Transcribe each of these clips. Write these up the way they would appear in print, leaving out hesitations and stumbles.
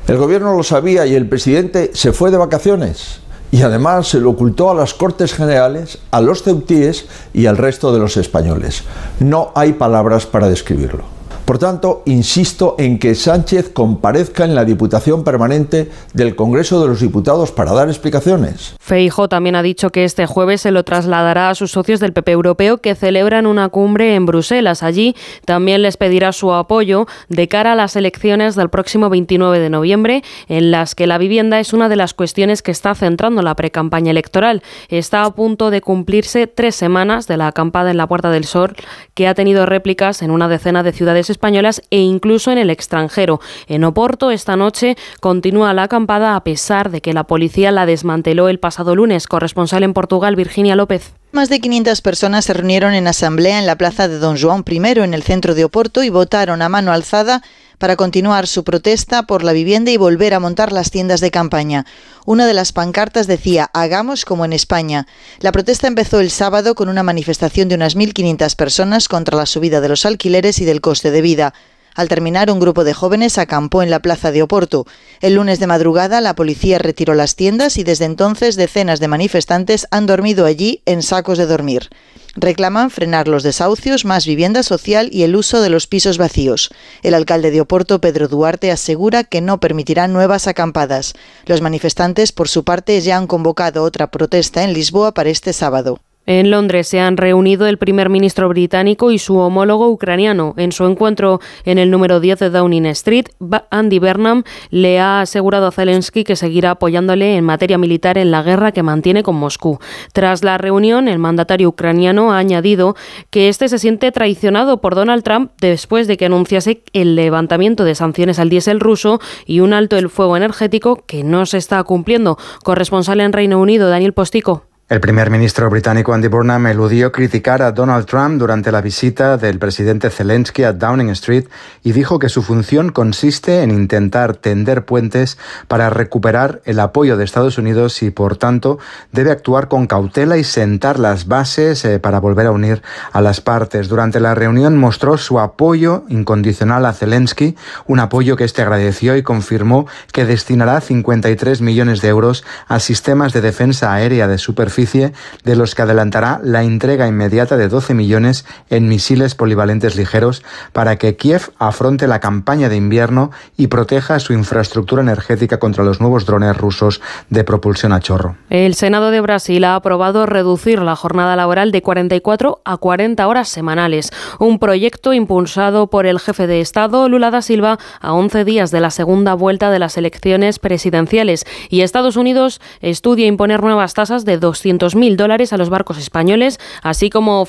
El gobierno lo sabía y el presidente se fue de vacaciones. Y además se lo ocultó a las Cortes Generales, a los ceutíes y al resto de los españoles. No hay palabras para describirlo. Por tanto, insisto en que Sánchez comparezca en la Diputación Permanente del Congreso de los Diputados para dar explicaciones. Feijóo también ha dicho que este jueves se lo trasladará a sus socios del PP europeo que celebran una cumbre en Bruselas. Allí también les pedirá su apoyo de cara a las elecciones del próximo 29 de noviembre, en las que la vivienda es una de las cuestiones que está centrando la precampaña electoral. Está a punto de cumplirse 3 semanas de la acampada en la Puerta del Sol, que ha tenido réplicas en una decena de ciudades españolas e incluso en el extranjero. En Oporto, esta noche, continúa la acampada a pesar de que la policía la desmanteló el pasado lunes. Corresponsal en Portugal, Virginia López. Más de 500 personas se reunieron en asamblea en la plaza de Don João I, en el centro de Oporto, y votaron a mano alzada para continuar su protesta por la vivienda y volver a montar las tiendas de campaña. Una de las pancartas decía: hagamos como en España. La protesta empezó el sábado con una manifestación de unas 1.500 personas contra la subida de los alquileres y del coste de vida. Al terminar, un grupo de jóvenes acampó en la plaza de Oporto. El lunes de madrugada, la policía retiró las tiendas y desde entonces decenas de manifestantes han dormido allí en sacos de dormir. Reclaman frenar los desahucios, más vivienda social y el uso de los pisos vacíos. El alcalde de Oporto, Pedro Duarte, asegura que no permitirá nuevas acampadas. Los manifestantes, por su parte, ya han convocado otra protesta en Lisboa para este sábado. En Londres se han reunido el primer ministro británico y su homólogo ucraniano. En su encuentro en el número 10 de Downing Street, Andy Burnham le ha asegurado a Zelensky que seguirá apoyándole en materia militar en la guerra que mantiene con Moscú. Tras la reunión, el mandatario ucraniano ha añadido que este se siente traicionado por Donald Trump después de que anunciase el levantamiento de sanciones al diésel ruso y un alto el fuego energético que no se está cumpliendo. Corresponsal en Reino Unido, Daniel Postico. El primer ministro británico Andy Burnham eludió criticar a Donald Trump durante la visita del presidente Zelensky a Downing Street y dijo que su función consiste en intentar tender puentes para recuperar el apoyo de Estados Unidos y, por tanto, debe actuar con cautela y sentar las bases para volver a unir a las partes. Durante la reunión mostró su apoyo incondicional a Zelensky, un apoyo que este agradeció y confirmó que destinará 53 millones de euros a sistemas de defensa aérea de superficie, de los que adelantará la entrega inmediata de 12 millones en misiles polivalentes ligeros para que Kiev afronte la campaña de invierno y proteja su infraestructura energética contra los nuevos drones rusos de propulsión a chorro. El Senado de Brasil ha aprobado reducir la jornada laboral de 44 a 40 horas semanales, un proyecto impulsado por el jefe de Estado, Lula da Silva, a 11 días de la segunda vuelta de las elecciones presidenciales. Y Estados Unidos estudia imponer nuevas tasas de $200.000 a los barcos españoles, así como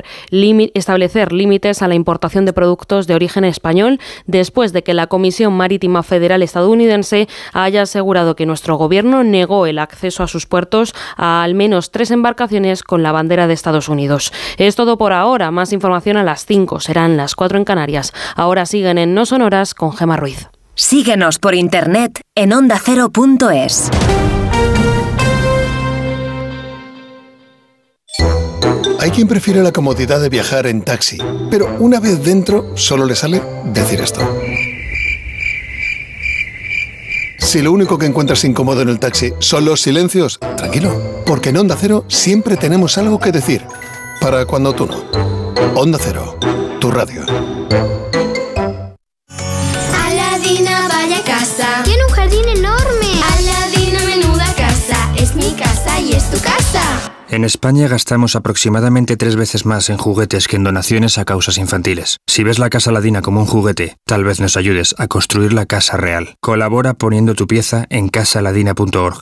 establecer límites a la importación de productos de origen español, después de que la Comisión Marítima Federal estadounidense haya asegurado que nuestro gobierno negó el acceso a sus puertos a al menos 3 embarcaciones con la bandera de Estados Unidos. Es todo por ahora. Más información a las 5, serán las 4 en Canarias. Ahora siguen en No Sonoras con Gemma Ruiz. Síguenos por internet en ondacero.es. Hay quien prefiere la comodidad de viajar en taxi, pero una vez dentro solo le sale decir esto. Si lo único que encuentras incómodo en el taxi son los silencios, tranquilo, porque en Onda Cero siempre tenemos algo que decir, para cuando tú no. Onda Cero, tu radio. Aladina, vaya casa. Tiene un jardín enorme. Aladina, menuda casa. Es mi casa y es tu casa. En España gastamos aproximadamente 3 veces más en juguetes que en donaciones a causas infantiles. Si ves la Casa Aladina como un juguete, tal vez nos ayudes a construir la casa real. Colabora poniendo tu pieza en casaaladina.org.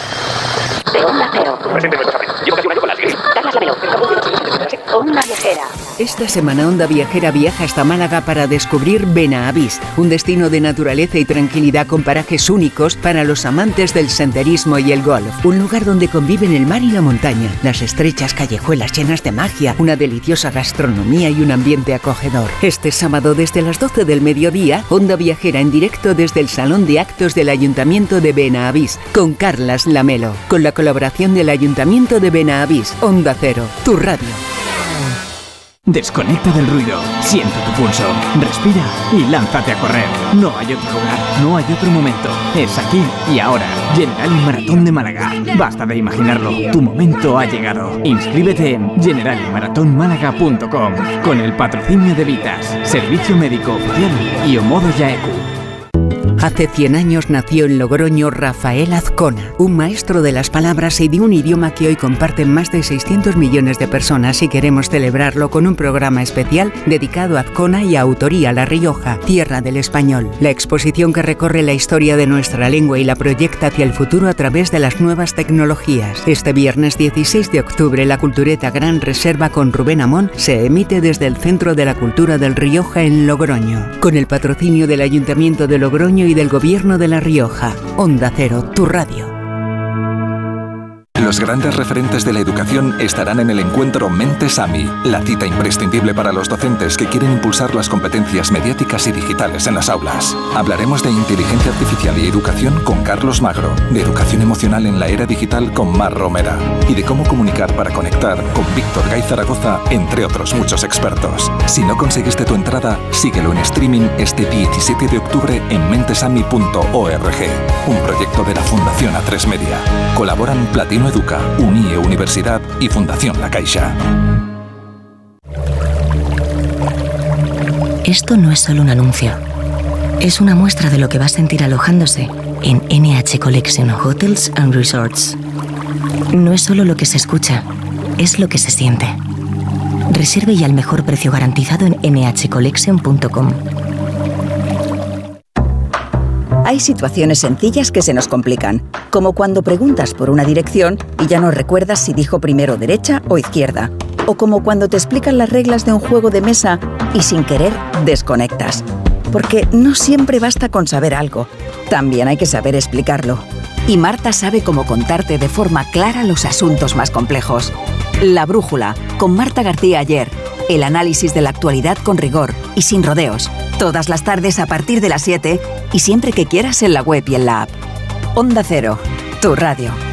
Onda Viajera. Esta semana Onda Viajera viaja hasta Málaga para descubrir Benavís, un destino de naturaleza y tranquilidad con parajes únicos para los amantes del senderismo y el golf. Un lugar donde conviven el mar y la montaña, las estrechas callejuelas llenas de magia, una deliciosa gastronomía y un ambiente acogedor. Este sábado desde las 12 del mediodía, Onda Viajera en directo desde el Salón de Actos del Ayuntamiento de Benavís, con Carlas Lamelo, con la colaboración del Ayuntamiento de Benavís. Onda Cero, tu radio. Desconecta del ruido, siente tu pulso, respira y lánzate a correr. No hay otro lugar, no hay otro momento. Es aquí y ahora. Generali Maratón de Málaga. Basta de imaginarlo, tu momento ha llegado. Inscríbete en generaliMaratonmálaga.com con el patrocinio de Vitas, Servicio Médico Oficial y Omodo Yaeku. Hace 100 años nació en Logroño Rafael Azcona, un maestro de las palabras y de un idioma que hoy comparten más de 600 millones de personas, y queremos celebrarlo con un programa especial dedicado a Azcona y a Autoría La Rioja, tierra del español. La exposición que recorre la historia de nuestra lengua y la proyecta hacia el futuro a través de las nuevas tecnologías. Este viernes 16 de octubre, la Cultureta Gran Reserva con Rubén Amón se emite desde el Centro de la Cultura del Rioja en Logroño, con el patrocinio del Ayuntamiento de Logroño y del Gobierno de La Rioja. Onda Cero, tu radio. Los grandes referentes de la educación estarán en el encuentro Mentes AMI, la cita imprescindible para los docentes que quieren impulsar las competencias mediáticas y digitales en las aulas. Hablaremos de inteligencia artificial y educación con Carlos Magro, de educación emocional en la era digital con Mar Romera y de cómo comunicar para conectar con Víctor Gay Zaragoza, entre otros muchos expertos. Si no conseguiste tu entrada, síguelo en streaming este 17 de octubre en mentesami.org, un proyecto de la Fundación A3 Media. Colaboran Platino Educa, UNIE Universidad y Fundación La Caixa. Esto no es solo un anuncio. Es una muestra de lo que va a sentir alojándose en NH Collection Hotels and Resorts. No es solo lo que se escucha, es lo que se siente. Reserve ya al mejor precio garantizado en nhcollection.com. Hay situaciones sencillas que se nos complican, como cuando preguntas por una dirección y ya no recuerdas si dijo primero derecha o izquierda, o como cuando te explican las reglas de un juego de mesa y sin querer desconectas. Porque no siempre basta con saber algo, también hay que saber explicarlo. Y Marta sabe cómo contarte de forma clara los asuntos más complejos. La Brújula, con Marta García Ayer. El análisis de la actualidad con rigor y sin rodeos. Todas las tardes a partir de las 7 y siempre que quieras en la web y en la app. Onda Cero, tu radio.